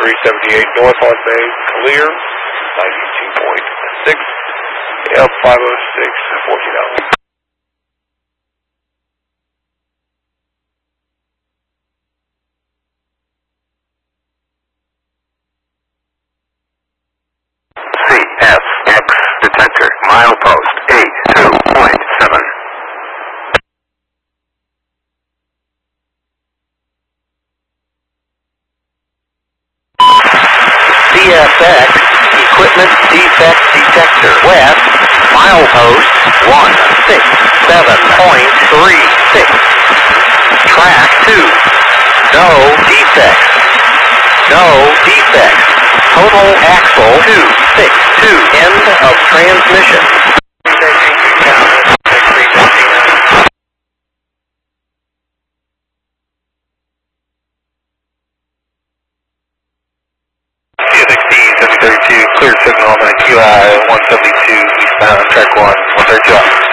378 north on Bay, clear, 92.6, F506, 14 hours. CSX detector, milepost A2.7. CSX equipment defect detector, west, milepost 167.36. Track 2, no defects. No defects. Total axle 262. End of transmission. CSXT 732, cleared signal on QI 172 eastbound, track 1, 132.